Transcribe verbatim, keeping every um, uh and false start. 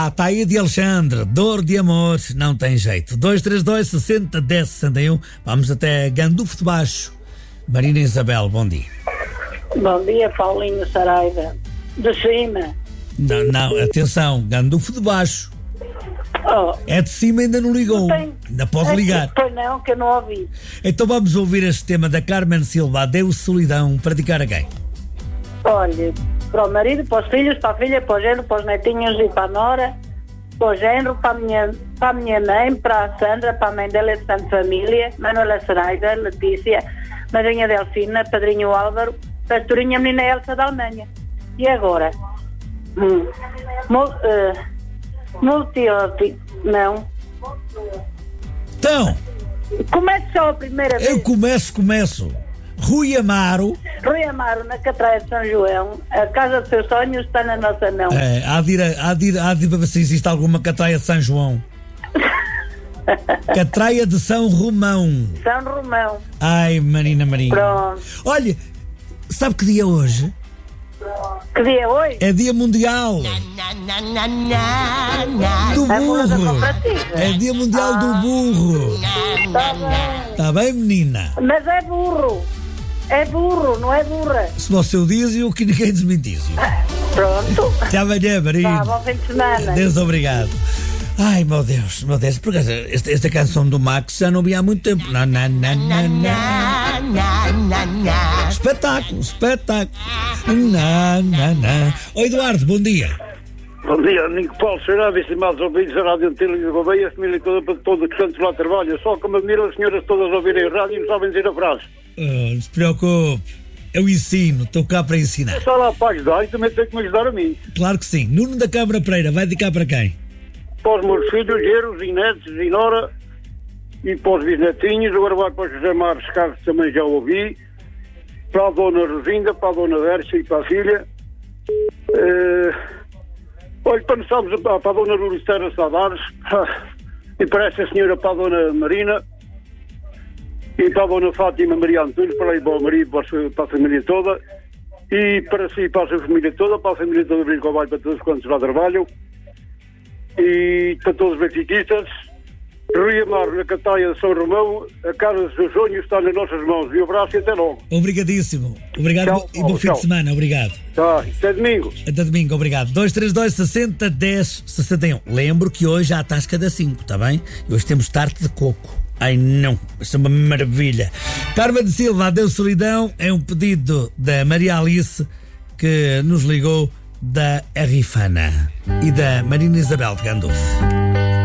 Ah, está aí de Alexandre, dor de amor, não tem jeito. dois três dois, sessenta, dez, sessenta e um. Vamos até Gandufo de Baixo. Marina Isabel, bom dia. Bom dia, Paulinho Saraiva. De cima. Não, não, atenção, Gandufo de Baixo. Oh, É de cima, ainda não ligou. não tem- Ainda pode é ligar. que- Pois não, que eu não ouvi. Então vamos ouvir este tema da Carmen Silva, Adeus Solidão, para dedicar a quem? Olha, para o marido, para os filhos, para a filha, para o genro, para os netinhos e para a nora, para o genro, para a minha, para a minha mãe, para a Sandra, para a mãe dela e de Santa Família, Manuela Saraiva, Letícia, madrinha Delfina, padrinho Álvaro, pastorinha menina Elsa da Alemanha. E agora? Hum. Mul, uh, multiótico, não. Então, Comece só a primeira vez. eu começo, começo. Rui Amaro, Rui Amaro, na Catraia de São João, a casa dos seus sonhos está na nossa mão. é, há de ir, a- há de ir, há de ver se existe alguma catraia de São João. Catraia de São Romão. São Romão. Ai, Marina Marinho. Pronto. Olha, sabe que dia é hoje? Que dia é hoje? É Dia Mundial do É mula da Burro. cooperativa. É Dia Mundial do Burro. Tá bem. Está bem, menina? Mas é burro. É burro, não é burra. Se você o diz, eu que ninguém desmentisse. Pronto. Até amanhã, Tá, Marina. bom fim de semana. Deus obrigado. Ai, meu Deus, meu Deus. Por acaso, esta, esta canção do Max já não vi há muito tempo. Na, na, na, na, na. Espetáculo, espetáculo. Na, na, na. Oi, Eduardo, bom dia. Bom dia, Nico Paulo Será, estimados ouvintes da Rádio Antena de Gouveia, a família toda para todos os cantos lá trabalham. Só como admiro as senhoras todas a ouvirem a rádio e não sabem dizer a frase. Oh, não se preocupe. Eu ensino, estou cá para ensinar. Só lá para ajudar e também tem que me ajudar a mim. Claro que sim. Nuno da Câmara Pereira, vai dedicar para quem? Para os meus filhos, genros e netos e nora, e para os bisnetinhos, agora vai para o José Marques Carlos, também já ouvi, para a dona Rosinda, para a dona Versa e para a filha. Uh, olha, para, nós, para a dona Luricera Sadares, e para essa senhora, para a dona Marina, e para a dona Fátima Maria Antunes, para aí para o marido, para a, para a família toda, e para si, para a sua família toda, para a família toda do Brinco Vai, para todos quantos lá trabalham, e para todos os benfiquistas. Rui Amaro, na Catraia de São Romão, a casa dos seus sonhos está nas nossas mãos. E um abraço e até logo. Obrigadíssimo. Obrigado Tchau, e bom Paulo, fim tchau. de semana. Obrigado. Tá, até domingo. Até domingo, obrigado. dois três dois, sessenta, dez, sessenta e um. Lembro que hoje há a tasca da cinco, está bem? E hoje temos tarte de coco. Ai não, isso é uma maravilha. Carmen de Silva, Adeus Solidão, é um pedido da Maria Alice, que nos ligou da Arrifana, e da Marina Isabel de Gandolfo.